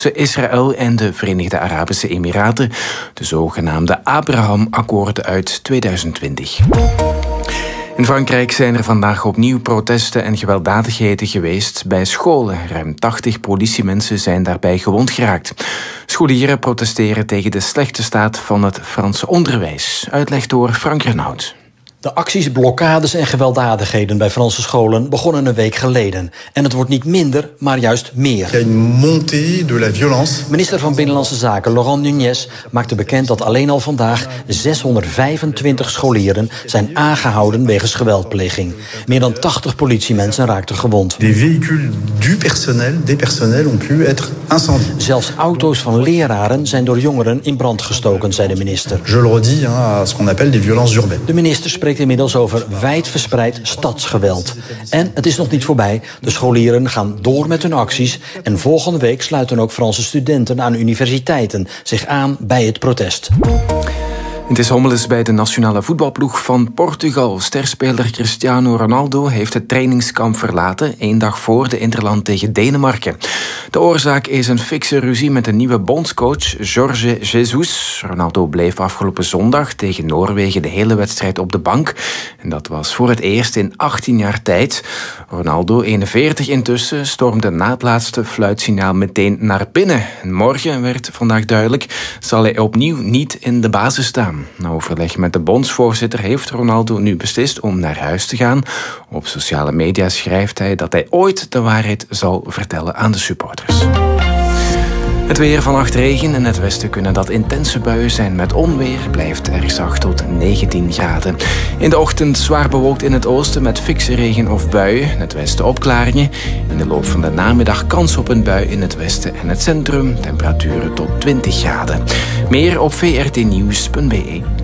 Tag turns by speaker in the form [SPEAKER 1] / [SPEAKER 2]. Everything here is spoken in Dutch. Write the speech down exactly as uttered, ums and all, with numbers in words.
[SPEAKER 1] Israël en de Verenigde Arabische Emiraten, de zogenaamde Abraham-akkoorden uit tweeduizend twintig. In Frankrijk zijn er vandaag opnieuw protesten en gewelddadigheden geweest bij scholen. Ruim tachtig politiemensen zijn daarbij gewond geraakt. Scholieren protesteren tegen de slechte staat van het Franse onderwijs. Uitleg door Frank Renaud.
[SPEAKER 2] De acties, blokkades en gewelddadigheden bij Franse scholen begonnen een week geleden. En het wordt niet minder, maar juist meer.
[SPEAKER 3] Er is een montée de la violence.
[SPEAKER 2] Minister van Binnenlandse Zaken Laurent Nunez maakte bekend dat alleen al vandaag zeshonderdvijfentwintig scholieren zijn aangehouden wegens geweldpleging. Meer dan tachtig politiemensen raakten gewond.
[SPEAKER 3] Des véhicules du personnel, des personnels ont pu être incendiés.
[SPEAKER 2] Zelfs auto's van leraren zijn door jongeren in brand gestoken, zei de minister.
[SPEAKER 3] Je le redis, à ce qu'on appelle des violences urbaines.
[SPEAKER 2] De minister spreekt inmiddels over wijdverspreid stadsgeweld. En het is nog niet voorbij. De scholieren gaan door met hun acties. En volgende week sluiten ook Franse studenten aan universiteiten zich aan bij het protest.
[SPEAKER 1] Het is hommeles bij de nationale voetbalploeg van Portugal. Sterspeler Cristiano Ronaldo heeft het trainingskamp verlaten, één dag voor de interland tegen Denemarken. De oorzaak is een fikse ruzie met de nieuwe bondscoach Jorge Jesus. Ronaldo bleef afgelopen zondag tegen Noorwegen de hele wedstrijd op de bank. En dat was voor het eerst in achttien jaar tijd. Ronaldo, eenenveertig intussen, stormde na het laatste fluitsignaal meteen naar binnen. En morgen, werd vandaag duidelijk, zal hij opnieuw niet in de basis staan. Na overleg met de bondsvoorzitter heeft Ronaldo nu beslist om naar huis te gaan. Op sociale media schrijft hij dat hij ooit de waarheid zal vertellen aan de supporters. Het weer, vannacht regen. In het westen kunnen dat intense buien zijn met onweer. Blijft erg zacht tot negentien graden. In de ochtend zwaar bewolkt in het oosten met fikse regen of buien. In het westen opklaringen. In de loop van de namiddag kans op een bui in het westen en het centrum. Temperaturen tot twintig graden. Meer op v r t nieuws punt b e.